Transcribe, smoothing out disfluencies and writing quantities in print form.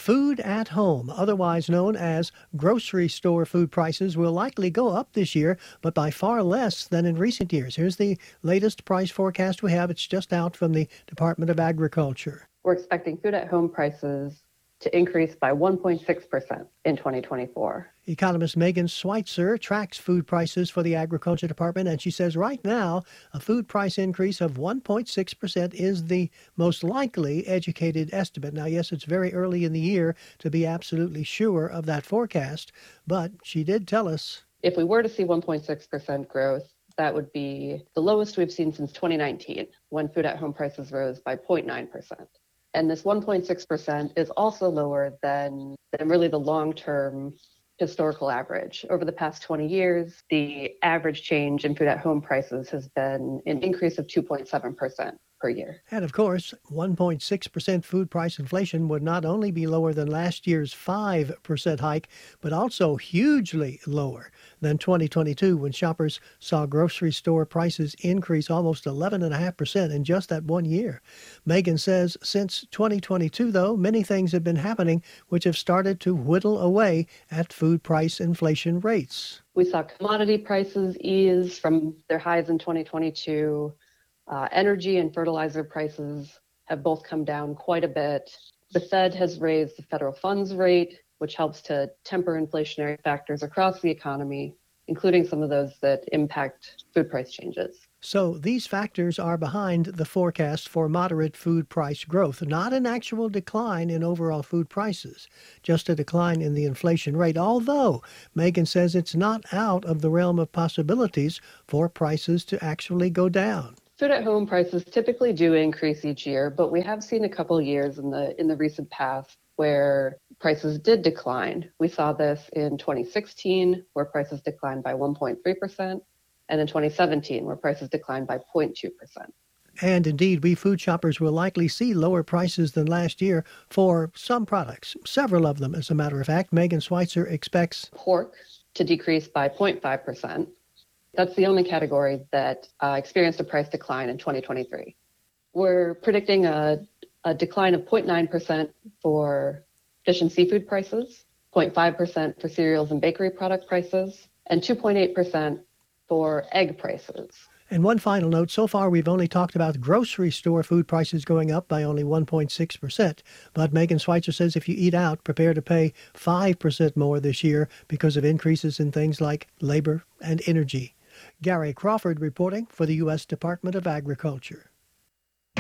Food at home, otherwise known as grocery store food prices, will likely go up this year, but by far less than in recent years. Here's the latest price forecast we have. It's just out from the Department of Agriculture. We're expecting food at home prices to increase by 1.6% in 2024. Economist Megan Schweitzer tracks food prices for the Agriculture Department, and she says right now a food price increase of 1.6% is the most likely educated estimate. Now, yes, it's very early in the year to be absolutely sure of that forecast, but she did tell us. If we were to see 1.6% growth, that would be the lowest we've seen since 2019, when food at home prices rose by 0.9%. And this 1.6% is also lower than really the long-term historical average. Over the past 20 years, the average change in food at home prices has been an increase of 2.7% per year. And of course, 1.6% food price inflation would not only be lower than last year's 5% hike, but also hugely lower than 2022 when shoppers saw grocery store prices increase almost 11.5% in just that 1 year. Megan says since 2022, though, many things have been happening which have started to whittle away at food price inflation rates. We saw commodity prices ease from their highs in 2022. Energy and fertilizer prices have both come down quite a bit. The Fed has raised the federal funds rate, which helps to temper inflationary factors across the economy, including some of those that impact food price changes. So these factors are behind the forecast for moderate food price growth, not an actual decline in overall food prices, just a decline in the inflation rate, although Megan says it's not out of the realm of possibilities for prices to actually go down. Food at home prices typically do increase each year, but we have seen a couple of years in the recent past where prices did decline. We saw this in 2016, where prices declined by 1.3%, and in 2017, where prices declined by 0.2%. And indeed, we food shoppers will likely see lower prices than last year for some products, several of them, as a matter of fact. Megan Schweitzer expects pork to decrease by 0.5%. That's the only category that experienced a price decline in 2023. We're predicting a decline of 0.9% for fish and seafood prices, 0.5% for cereals and bakery product prices, and 2.8% for egg prices. And one final note, so far we've only talked about grocery store food prices going up by only 1.6%. But Megan Schweitzer says if you eat out, prepare to pay 5% more this year because of increases in things like labor and energy. Gary Crawford reporting for the U.S. Department of Agriculture.